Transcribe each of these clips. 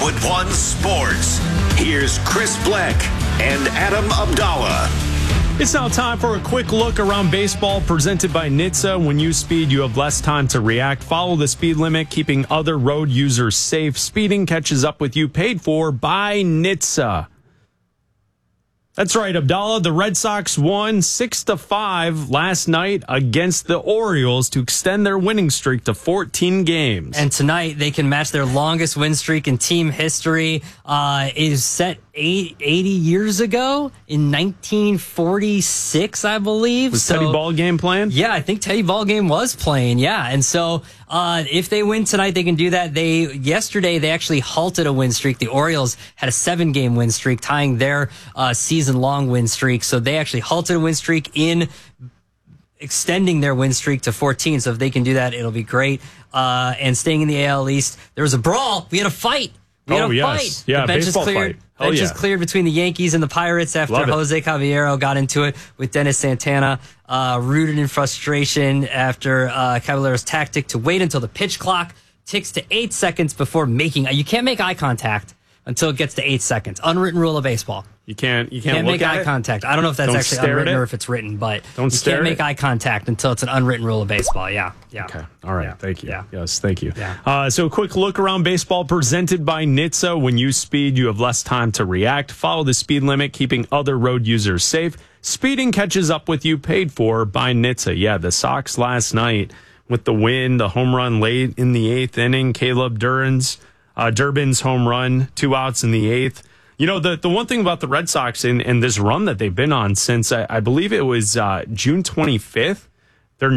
1051 Sports. Here's Chris Bleck and Adam Abdallah. It's now time for a quick look around baseball presented by NHTSA. When you speed, you have less time to react. Follow the speed limit, keeping other road users safe. Speeding catches up with you, paid for by NHTSA. That's right, Abdallah. The Red Sox won 6-5 last night against the Orioles to extend their winning streak to 14 games. And tonight they can match their longest win streak in team history. Is set 80 years ago in 1946, I believe. Was Teddy Ballgame playing? Yeah, I think Teddy Ballgame was playing. Yeah, and so if they win tonight, they can do that. Yesterday they actually halted a win streak. The Orioles had a 7-game win streak, tying their season-long win streak. So they actually halted a win streak in extending their win streak to 14. So if they can do that, it'll be great. And staying in the AL East, there was a brawl. We had a fight. Yes. Yeah, the bench is baseball cleared. fight. Bench is cleared between the Yankees and the Pirates after Jose Caballero got into it with Dennis Santana, rooted in frustration after Caballero's tactic to wait until the pitch clock ticks to 8 seconds before making. You can't make eye contact until it gets to 8 seconds. Unwritten rule of baseball. You can't make eye contact. I don't know if that's actually unwritten or if it's written, but you can't make eye contact until it's an unwritten rule of baseball. Yeah. Okay. All right. Yeah. Thank you. Yeah. Yes, thank you. Yeah. So a quick look around baseball presented by NHTSA. When you speed, you have less time to react. Follow the speed limit, keeping other road users safe. Speeding catches up with you, paid for by NHTSA. Yeah, the Sox last night with the win, the home run late in the 8th inning, Caleb Durbin's home run, 2 outs in the 8th. You know, the one thing about the Red Sox and this run that they've been on since, I believe it was June 25th, they're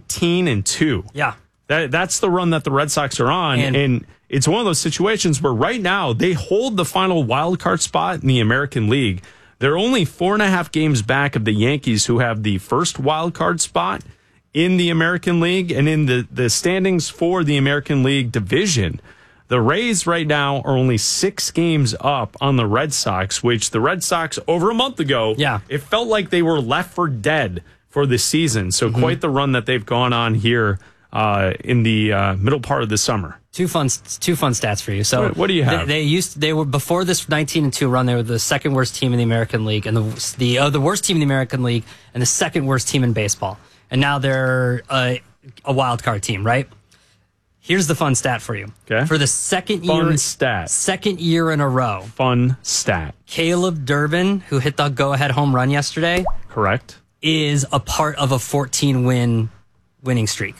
19-2. Yeah. That's the run that the Red Sox are on. And it's one of those situations where right now they hold the final wild card spot in the American League. They're only 4.5 games back of the Yankees, who have the first wild card spot in the American League. And in the standings for the American League division, the Rays right now are only 6 games up on the Red Sox, which the Red Sox over a month ago, it felt like they were left for dead for the season. So quite the run that they've gone on here in the middle part of the summer. Two fun stats for you. So what do you have? They were before this 19-2 run. They were the second worst team in the American League, and the worst team in the American League, and the second worst team in baseball. And now they're a wild card team, right? Here's the fun stat for you. Okay. For the second year in a row. Fun stat. Caleb Durbin, who hit the go-ahead home run yesterday. Correct. Is a part of a 14-win winning streak.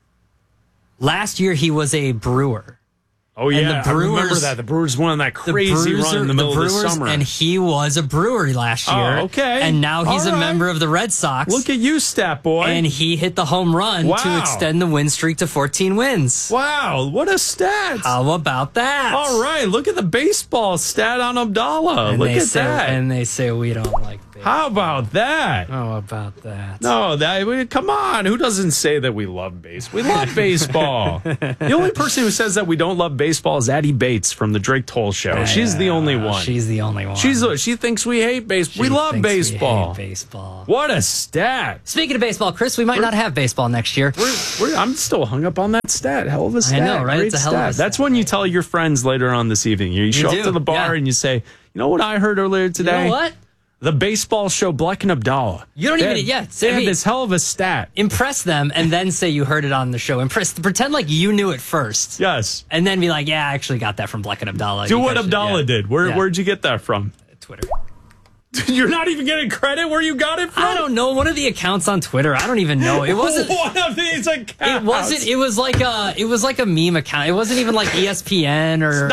Last year, he was a Brewer. Oh, yeah, I remember that. The Brewers won that crazy run in the middle of the summer. And he was a Brewer last year. Oh, okay. And now he's a member of the Red Sox. Look at you, stat boy. And he hit the home run to extend the win streak to 14 wins. Wow, what a stat. How about that? All right, look at the baseball stat on Abdallah. Look at that. And they say we don't like baseball. How about that? How about that? No, come on. Who doesn't say that we love baseball? We love baseball. The only person who says that we don't love baseball is Addie Bates from the Drake Toll Show. She's the only one. She's the only one. She thinks we hate baseball. We love baseball. We hate baseball. What a stat. Speaking of baseball, Chris, we might not have baseball next year. I'm still hung up on that stat. Hell of a stat. I know, right? Great It's a hell of a stat. That's when you tell your friends later on this evening. You show up to the bar and you say, you know what I heard earlier today? You know what? The baseball show, Bleck and Abdallah. You don't even, they had this hell of a stat. Impress them and then say you heard it on the show. Pretend like you knew it first. Yes. And then be like, yeah, I actually got that from Bleck and Abdallah. Do what Abdallah did. Where'd you get that from? Twitter. You're not even getting credit where you got it from? I don't know. One of the accounts on Twitter. I don't even know. It wasn't one of these accounts. It was like a meme account. It wasn't even like ESPN or